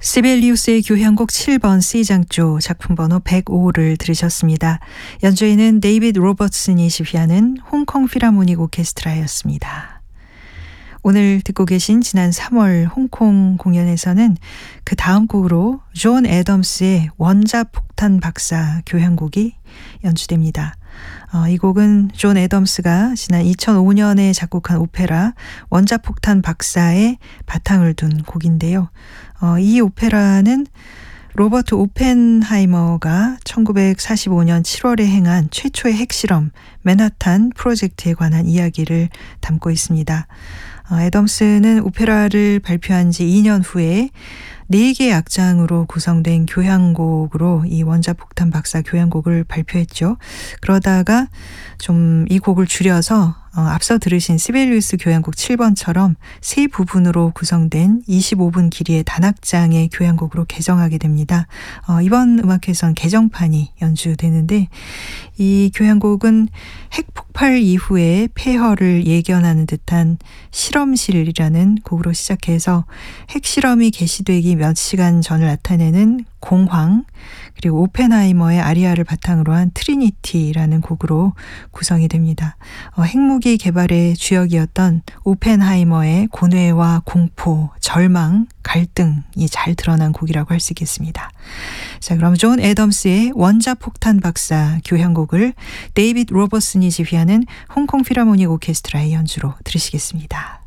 시벨리우스의 교향곡 7번 C장조 작품 번호 105를 들으셨습니다. 연주에는 데이비드 로버트슨이 지휘하는 홍콩 필하모닉 오케스트라였습니다. 오늘 듣고 계신 지난 3월 홍콩 공연에서는 그 다음 곡으로 존 애덤스의 원자폭탄 박사 교향곡이 연주됩니다. 이 곡은 존 애덤스가 지난 2005년에 작곡한 오페라 원자폭탄 박사의 바탕을 둔 곡인데요. 이 오페라는 로버트 오펜하이머가 1945년 7월에 행한 최초의 핵실험 맨하탄 프로젝트에 관한 이야기를 담고 있습니다. 애덤스는 오페라를 발표한 지 2년 후에 4개의 악장으로 구성된 교향곡으로 이 원자폭탄 박사 교향곡을 발표했죠. 그러다가 좀 이 곡을 줄여서 앞서 들으신 시벨리우스 교향곡 7번처럼 세 부분으로 구성된 25분 길이의 단악장의 교향곡으로 개정하게 됩니다. 이번 음악회선 개정판이 연주되는데 이 교향곡은 핵폭발 이후에 폐허를 예견하는 듯한 실험실이라는 곡으로 시작해서 핵실험이 개시되기 몇 시간 전을 나타내는 공황, 그리고 오펜하이머의 아리아를 바탕으로 한 트리니티라는 곡으로 구성이 됩니다. 핵무기 개발의 주역이었던 오펜하이머의 고뇌와 공포, 절망, 갈등이 잘 드러난 곡이라고 할 수 있겠습니다. 자, 그럼 존 애덤스의 원자폭탄 박사 교향곡을 데이비드 로버슨이 지휘하는 홍콩 필하모닉 오케스트라의 연주로 들으시겠습니다.